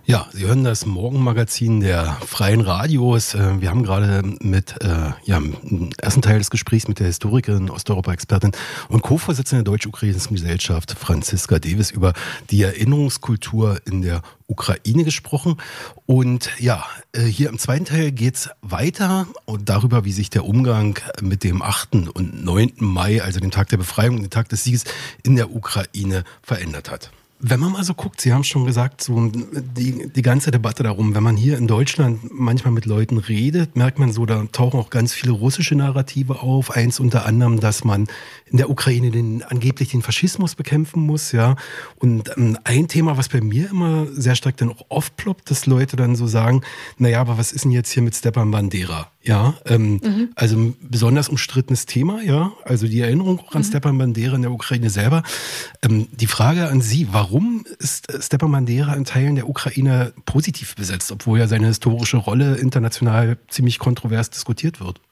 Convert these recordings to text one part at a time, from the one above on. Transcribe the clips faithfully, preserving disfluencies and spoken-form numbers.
Ja, Sie hören das Morgenmagazin der Freien Radios. Wir haben gerade mit äh, ja, im ersten Teil des Gesprächs mit der Historikerin, Osteuropa-Expertin und Co-Vorsitzende der Deutsch-Ukrainischen Gesellschaft Franziska Dewes über die Erinnerungskultur in der Ukraine gesprochen. Und ja, hier im zweiten Teil geht's weiter und darüber, wie sich der Umgang mit dem achten und neunten Mai, also dem Tag der Befreiung und dem Tag des Sieges in der Ukraine verändert hat. Wenn man mal so guckt, Sie haben schon gesagt, so die, die ganze Debatte darum, wenn man hier in Deutschland manchmal mit Leuten redet, merkt man so, da tauchen auch ganz viele russische Narrative auf. Eins unter anderem, dass man in der Ukraine den, angeblich den Faschismus bekämpfen muss, ja. Und ähm, ein Thema, was bei mir immer sehr stark dann auch aufploppt, dass Leute dann so sagen, naja, aber was ist denn jetzt hier mit Stepan Bandera? Ja, ähm, mhm. also ein besonders umstrittenes Thema, ja. Also die Erinnerung auch an mhm. Stepan Bandera in der Ukraine selber. Ähm, die Frage an Sie, warum ist Stepan Bandera in Teilen der Ukraine positiv besetzt, obwohl ja seine historische Rolle international ziemlich kontrovers diskutiert wird?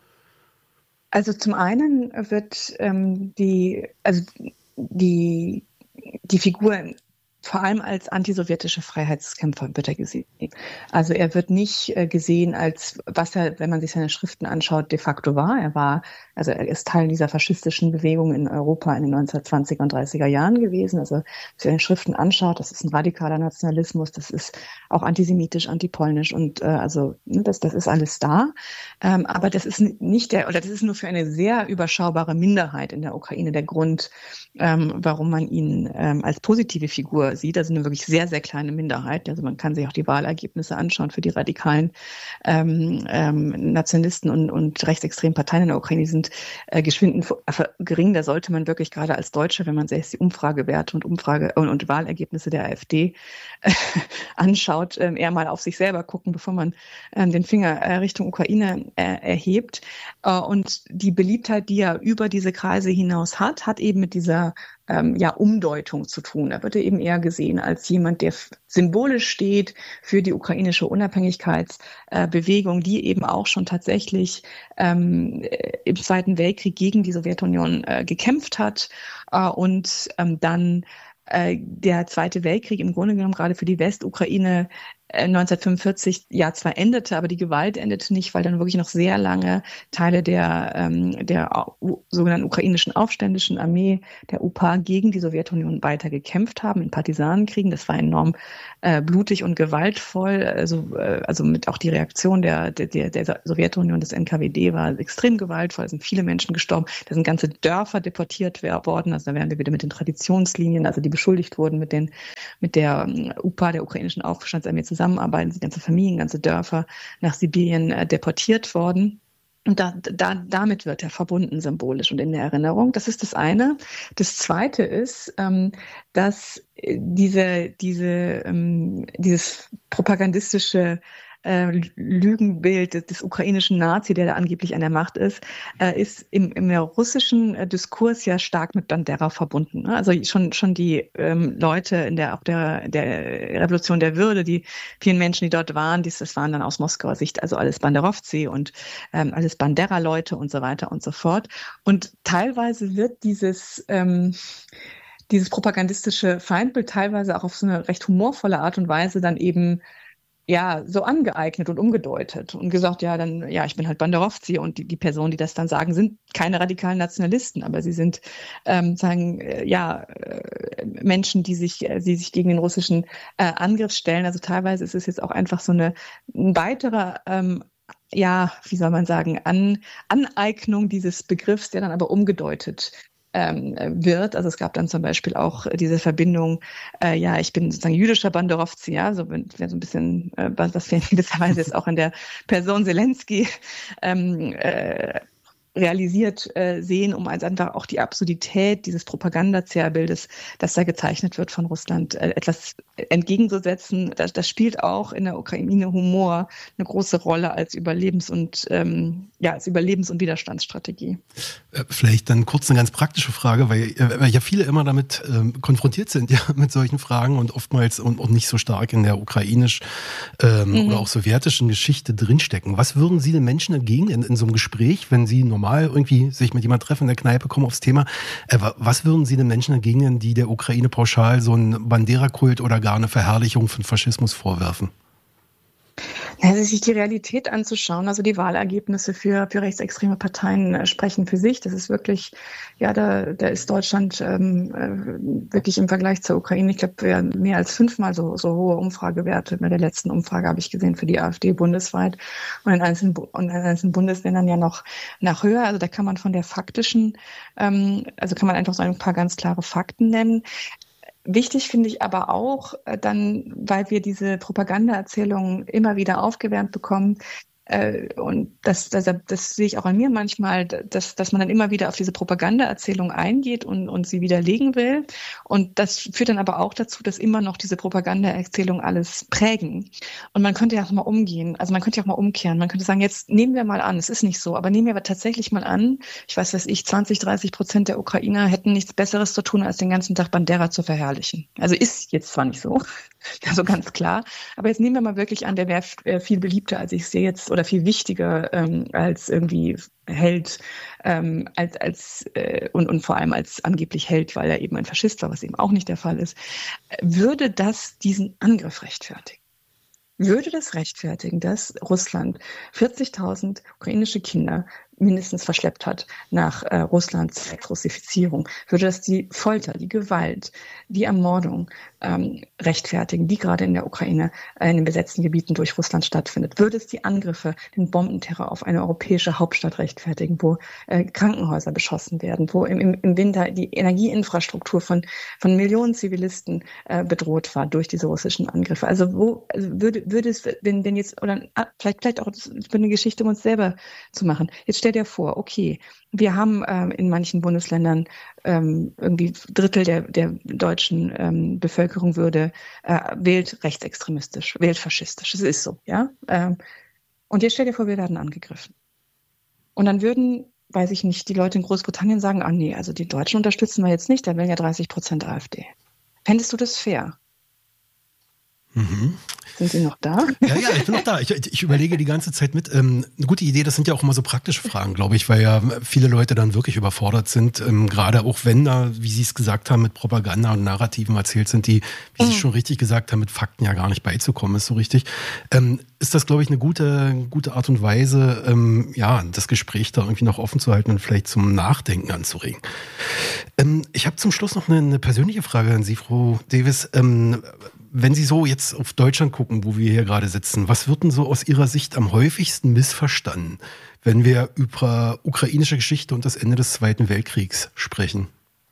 Also zum einen wird ähm, die, also die, die Figur vor allem als antisowjetische Freiheitskämpfer wird er gesehen. Also er wird nicht äh, gesehen als, was er, wenn man sich seine Schriften anschaut, de facto war. Er war, also er ist Teil dieser faschistischen Bewegung in Europa in den neunzehnhundertzwanziger und dreißiger Jahren gewesen. Also wenn man sich seine Schriften anschaut, das ist ein radikaler Nationalismus, das ist auch antisemitisch, antipolnisch und äh, also ne, das, das ist alles da. Ähm, aber das ist nicht der, oder das ist nur für eine sehr überschaubare Minderheit in der Ukraine der Grund, ähm, warum man ihn ähm, als positive Figur sieht. Das ist eine wirklich sehr, sehr kleine Minderheit. Also man kann sich auch die Wahlergebnisse anschauen für die radikalen ähm, ähm, Nationalisten und, und rechtsextremen Parteien in der Ukraine. Die sind äh, geschwind gering. Da sollte man wirklich gerade als Deutsche, wenn man sich die Umfragewerte und Umfrage und, und Wahlergebnisse der AfD äh, anschaut, äh, eher mal auf sich selber gucken, bevor man äh, den Finger äh, Richtung Ukraine äh, erhebt. Äh, und die Beliebtheit, die er über diese Kreise hinaus hat, hat eben mit dieser Ähm, ja, Umdeutung zu tun. Da wird er eben eher gesehen als jemand, der f- symbolisch steht für die ukrainische Unabhängigkeitsbewegung, äh, die eben auch schon tatsächlich ähm, im Zweiten Weltkrieg gegen die Sowjetunion äh, gekämpft hat äh, und ähm, dann äh, der Zweite Weltkrieg im Grunde genommen gerade für die Westukraine neunzehnhundertfünfundvierzig ja zwar endete, aber die Gewalt endete nicht, weil dann wirklich noch sehr lange Teile der, ähm, der U- sogenannten ukrainischen aufständischen Armee, der U P A, gegen die Sowjetunion weiter gekämpft haben in Partisanenkriegen. Das war enorm äh, blutig und gewaltvoll. Also, äh, also mit auch die Reaktion der, der, der Sowjetunion, des N K W D war extrem gewaltvoll. Es sind viele Menschen gestorben. Da sind ganze Dörfer deportiert worden. Also da wären wir wieder mit den Traditionslinien, also die beschuldigt wurden, mit den mit der U P A, der ukrainischen Aufstandsarmee zusammenarbeiten, sind ganze Familien, ganze Dörfer nach Sibirien äh, deportiert worden. Und da, da, damit wird er verbunden symbolisch und in der Erinnerung. Das ist das eine. Das zweite ist, ähm, dass diese, diese, ähm, dieses propagandistische äh, Lügenbild des, des ukrainischen Nazi, der da angeblich an der Macht ist, äh, ist im, im russischen äh, Diskurs ja stark mit Bandera verbunden. Ne? Also schon schon die ähm, Leute in der auch der der Revolution der Würde, die vielen Menschen, die dort waren, dies, das waren dann aus Moskauer Sicht also alles Banderovцы und ähm, alles Bandera-Leute und so weiter und so fort. Und teilweise wird dieses ähm, dieses propagandistische Feindbild teilweise auch auf so eine recht humorvolle Art und Weise dann eben ja, so angeeignet und umgedeutet und gesagt, ja, dann, ja, ich bin halt Banderovцы und die, die Personen, die das dann sagen, sind keine radikalen Nationalisten, aber sie sind, ähm, sagen, äh, ja, äh, Menschen, die sich, äh, die sich gegen den russischen äh, Angriff stellen. Also teilweise ist es jetzt auch einfach so eine, ein weiterer, ähm, ja, wie soll man sagen, An, Aneignung dieses Begriffs, der dann aber umgedeutet wird. Also es gab dann zum Beispiel auch diese Verbindung, äh, ja, ich bin sozusagen jüdischer Banderovцы, ja, so, wenn, wenn so ein bisschen, äh, was wir in gewisser Weise jetzt auch in der Person Zelensky ähm, äh, realisiert äh, sehen, um also einfach auch die Absurdität dieses Propagandazerrbildes, das da gezeichnet wird von Russland, äh, etwas entgegenzusetzen. Das, das spielt auch in der Ukraine Humor eine große Rolle als Überlebens- und ähm, ja als Überlebens- und Widerstandsstrategie. Vielleicht dann kurz eine ganz praktische Frage, weil, weil ja viele immer damit ähm, konfrontiert sind, ja, mit solchen Fragen und oftmals und auch nicht so stark in der ukrainisch ähm, mhm. oder auch sowjetischen Geschichte drinstecken. Was würden Sie den Menschen entgegen in, in so einem Gespräch, wenn Sie normal normal irgendwie sich mit jemandem treffen in der Kneipe, kommen aufs Thema. Äh, was würden Sie den Menschen entgegnen, die der Ukraine pauschal so einen Bandera-Kult oder gar eine Verherrlichung von Faschismus vorwerfen? Also sich die Realität anzuschauen, also die Wahlergebnisse für, für rechtsextreme Parteien äh, sprechen für sich. Das ist wirklich, ja, da, da ist Deutschland ähm, äh, wirklich im Vergleich zur Ukraine, ich glaube, ja, mehr als fünfmal so, so hohe Umfragewerte. Bei der letzten Umfrage habe ich gesehen für die AfD bundesweit und in einzelnen, und in einzelnen Bundesländern ja noch nach höher. Also da kann man von der faktischen, ähm, also kann man einfach so ein paar ganz klare Fakten nennen. Wichtig finde ich aber auch, äh, dann, weil wir diese Propagandaerzählungen immer wieder aufgewärmt bekommen, äh, und das, das, das sehe ich auch an mir manchmal, dass, dass man dann immer wieder auf diese Propagandaerzählung eingeht und, und sie widerlegen will. Und das führt dann aber auch dazu, dass immer noch diese Propagandaerzählung alles prägen. Und man könnte ja auch mal umgehen, also man könnte ja auch mal umkehren. Man könnte sagen, jetzt nehmen wir mal an, es ist nicht so, aber nehmen wir aber tatsächlich mal an, ich weiß, dass ich zwanzig, dreißig Prozent der Ukrainer hätten nichts Besseres zu tun, als den ganzen Tag Bandera zu verherrlichen. Also ist jetzt zwar nicht so, also ganz klar, aber jetzt nehmen wir mal wirklich an, der wäre viel beliebter, als ich sehe jetzt, oder viel wichtiger ähm, als irgendwie Held, ähm, als, als äh, und, und vor allem als angeblich Held, weil er eben ein Faschist war, was eben auch nicht der Fall ist, würde das diesen Angriff rechtfertigen? Würde das rechtfertigen, dass Russland vierzigtausend ukrainische Kinder mindestens verschleppt hat nach äh, Russlands Russifizierung? Würde das die Folter, die Gewalt, die Ermordung ähm, rechtfertigen, die gerade in der Ukraine, äh, in den besetzten Gebieten durch Russland stattfindet? Würde es die Angriffe, den Bombenterror auf eine europäische Hauptstadt rechtfertigen, wo äh, Krankenhäuser beschossen werden, wo im, im Winter die Energieinfrastruktur von, von Millionen Zivilisten äh, bedroht war durch diese russischen Angriffe? Also wo also würde, würde es, wenn, wenn jetzt, oder vielleicht, vielleicht auch für eine Geschichte, um uns selber zu machen, jetzt stell dir vor, okay, wir haben ähm, in manchen Bundesländern ähm, irgendwie Drittel der, der deutschen ähm, Bevölkerung würde äh, wählt rechtsextremistisch, wählt faschistisch. Das ist so, ja. Ähm, und jetzt stell dir vor, wir werden angegriffen. Und dann würden, weiß ich nicht, die Leute in Großbritannien sagen, ah nee, also die Deutschen unterstützen wir jetzt nicht, da wählen ja dreißig Prozent AfD. Fändest du das fair? Mhm. Sind Sie noch da? Ja, ja, ich bin noch da. Ich, ich überlege die ganze Zeit mit. Ähm, eine gute Idee, das sind ja auch immer so praktische Fragen, glaube ich, weil ja viele Leute dann wirklich überfordert sind, ähm, gerade auch wenn da, wie Sie es gesagt haben, mit Propaganda und Narrativen erzählt sind, die, wie mhm. Sie schon richtig gesagt haben, mit Fakten ja gar nicht beizukommen, ist so richtig. Ähm, ist das, glaube ich, eine gute, gute Art und Weise, ähm, ja, das Gespräch da irgendwie noch offen zu halten und vielleicht zum Nachdenken anzuregen. Ähm, ich habe zum Schluss noch eine, eine persönliche Frage an Sie, Frau Davis. Ähm, Wenn Sie so jetzt auf Deutschland gucken, wo wir hier gerade sitzen, was wird denn so aus Ihrer Sicht am häufigsten missverstanden, wenn wir über ukrainische Geschichte und das Ende des Zweiten Weltkriegs sprechen?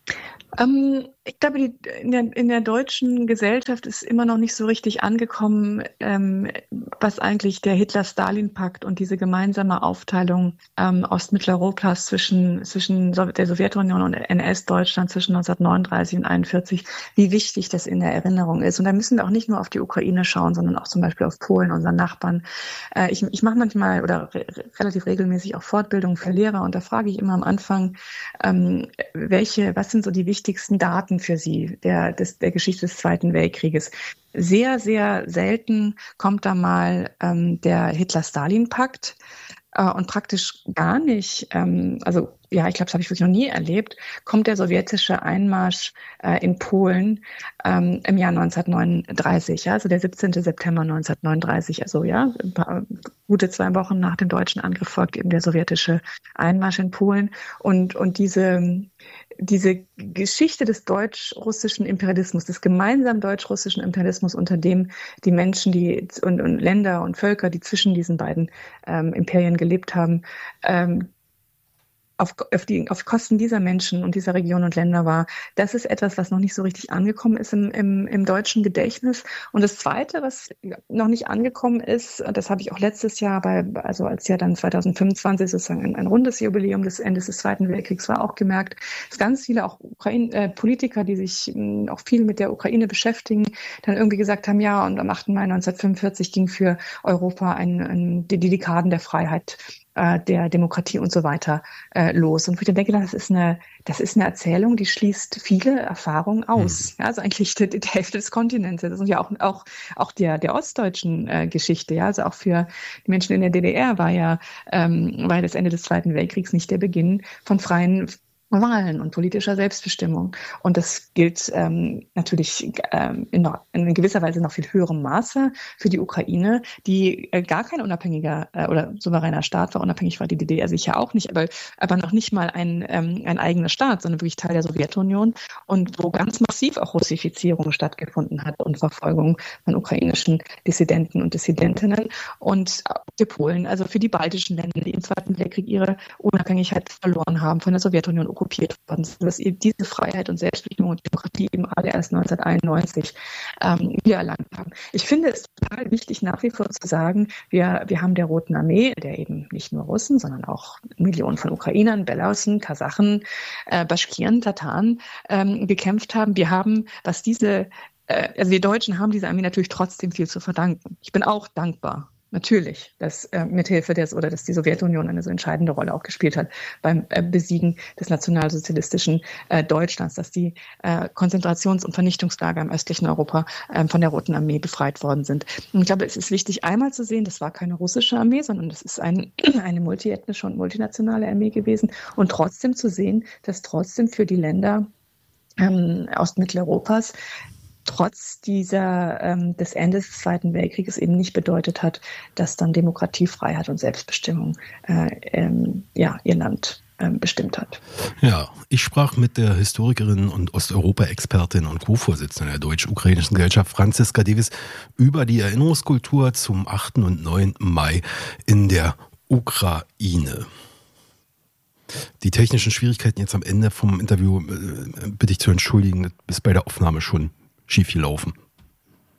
Ähm, ich glaube, die, in, der, in der deutschen Gesellschaft ist immer noch nicht so richtig angekommen, ähm, was eigentlich der Hitler-Stalin-Pakt und diese gemeinsame Aufteilung ähm, Ostmitteleuropas zwischen, zwischen der Sowjetunion und N S-Deutschland zwischen neunzehnhundertneununddreißig und einundvierzig, wie wichtig das in der Erinnerung ist. Und da müssen wir auch nicht nur auf die Ukraine schauen, sondern auch zum Beispiel auf Polen, unseren Nachbarn. Äh, ich ich mache manchmal oder re relativ regelmäßig auch Fortbildungen für Lehrer und da frage ich immer am Anfang, ähm, welche, was sind so die wichtigsten Daten für Sie der, des, der Geschichte des Zweiten Weltkrieges. Sehr, sehr selten kommt da mal ähm, der Hitler-Stalin-Pakt äh, und praktisch gar nicht, ähm, also ja, ich glaube, das habe ich wirklich noch nie erlebt, kommt der sowjetische Einmarsch äh, in Polen ähm, im Jahr neunzehnhundertneununddreißig, ja, also der siebzehnten September neunzehnhundertneununddreißig, also ja, ein paar, gute zwei Wochen nach dem deutschen Angriff folgt eben der sowjetische Einmarsch in Polen und, und diese Diese Geschichte des deutsch-russischen Imperialismus, des gemeinsamen deutsch-russischen Imperialismus, unter dem die Menschen die und, und Länder und Völker, die zwischen diesen beiden ähm, Imperien gelebt haben, ähm, auf, auf, die, auf Kosten dieser Menschen und dieser Regionen und Länder war. Das ist etwas, was noch nicht so richtig angekommen ist im, im, im deutschen Gedächtnis. Und das Zweite, was noch nicht angekommen ist, das habe ich auch letztes Jahr, bei, also als ja dann zweitausendfünfundzwanzig sozusagen ein, ein rundes Jubiläum des Endes des Zweiten Weltkriegs war, auch gemerkt, dass ganz viele auch Ukraine, äh, Politiker, die sich mh, auch viel mit der Ukraine beschäftigen, dann irgendwie gesagt haben, ja, und am achten Mai neunzehnhundertfünfundvierzig ging für Europa ein, ein, die, die Dekaden der Freiheit äh, der Demokratie und so weiter äh, los. Und wo ich dann denke, das ist eine, das ist eine Erzählung, die schließt viele Erfahrungen aus. Mhm. Ja, also eigentlich die, die Hälfte des Kontinents. Das ist ja auch, auch, auch der, der ostdeutschen äh, Geschichte. Ja, also auch für die Menschen in der D D R war ja, ähm, war ja das Ende des Zweiten Weltkriegs nicht der Beginn von freien Wahlen und politischer Selbstbestimmung. Und das gilt ähm, natürlich ähm, in, noch, in gewisser Weise noch viel höherem Maße für die Ukraine, die äh, gar kein unabhängiger äh, oder souveräner Staat war. Unabhängig war die D D R sicher auch nicht, aber, aber noch nicht mal ein, ähm, ein eigener Staat, sondern wirklich Teil der Sowjetunion und wo ganz massiv auch Russifizierung stattgefunden hat und Verfolgung von ukrainischen Dissidenten und Dissidentinnen. Und für Polen, also für die baltischen Länder, die im Zweiten Weltkrieg ihre Unabhängigkeit verloren haben, von der Sowjetunion okkupiert worden sind, dass eben diese Freiheit und Selbstbestimmung und Demokratie eben alle erst neunzehnhunderteinundneunzig ähm, wiedererlangt haben. Ich finde es total wichtig, nach wie vor zu sagen, wir, wir haben der Roten Armee, der eben nicht nur Russen, sondern auch Millionen von Ukrainern, Belarusen, Kasachen, äh, Baschkiren, Tataren ähm, gekämpft haben. Wir haben, was diese, äh, also die Deutschen haben dieser Armee natürlich trotzdem viel zu verdanken. Ich bin auch dankbar. Natürlich, dass äh, mithilfe des oder dass die Sowjetunion eine so entscheidende Rolle auch gespielt hat beim äh, Besiegen des nationalsozialistischen äh, Deutschlands, dass die äh, Konzentrations- und Vernichtungslager im östlichen Europa äh, von der Roten Armee befreit worden sind. Und ich glaube, es ist wichtig, einmal zu sehen, das war keine russische Armee, sondern das ist ein, eine multiethnische und multinationale Armee gewesen. Und trotzdem zu sehen, dass trotzdem für die Länder ähm, Ostmitteleuropas trotz dieser, ähm, des Endes des Zweiten Weltkrieges eben nicht bedeutet hat, dass dann Demokratie, Freiheit und Selbstbestimmung äh, ähm, ja, ihr Land ähm, bestimmt hat. Ja, ich sprach mit der Historikerin und Osteuropa-Expertin und Co-Vorsitzende der Deutsch-Ukrainischen Gesellschaft Franziska Dewis über die Erinnerungskultur zum achten und neunten Mai in der Ukraine. Die technischen Schwierigkeiten jetzt am Ende vom Interview äh, bitte ich zu entschuldigen, das ist bei der Aufnahme schon schief gelaufen.